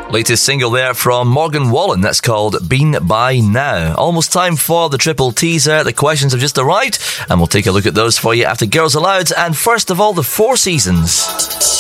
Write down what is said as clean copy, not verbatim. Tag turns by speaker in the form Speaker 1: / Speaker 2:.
Speaker 1: Latest single there from Morgan Wallen. That's called Been By Now. Almost time for the triple teaser. The questions have just arrived, and we'll take a look at those for you after Girls Aloud. And first of all, the Four Seasons.